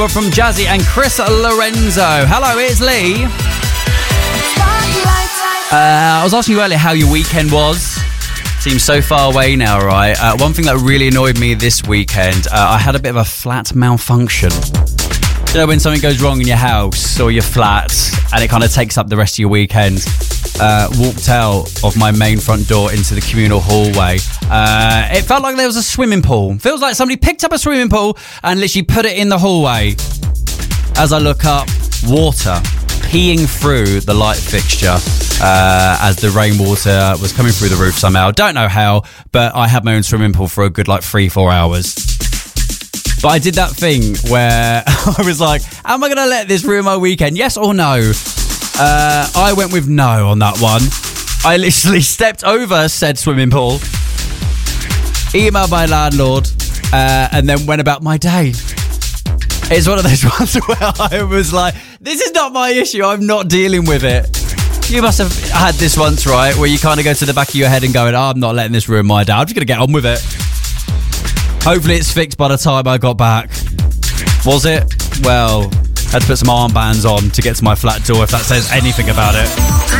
From Jazzy and Chris Lorenzo. Hello, it's Lee. I was asking you earlier how your weekend was. Seems so far away now, right? One thing that really annoyed me this weekend, I had a bit of a flat malfunction. You know, when something goes wrong in your house or your flat and it kind of takes up the rest of your weekend. Walked out of my main front door into the communal hallway. It felt like there was a swimming pool. Feels like somebody picked up a swimming pool and literally put it in the hallway. As I look up, water peeing through the light fixture as the rainwater was coming through the roof somehow. Don't know how, but I had my own swimming pool for a good 3-4 hours. But I did that thing where I was like, am I going to let this ruin my weekend? Yes or no? I went with no on that one. I literally stepped over said swimming pool, emailed my landlord, and then went about my day. It's one of those ones where I was like, this is not my issue, I'm not dealing with it. You must have had this once, right, where you kind of go to the back of your head and going, I'm not letting this ruin my day, I'm just going to get on with it. Hopefully it's fixed by the time I got back. Was it? Well, I had to put some armbands on to get to my flat door, if that says anything about it.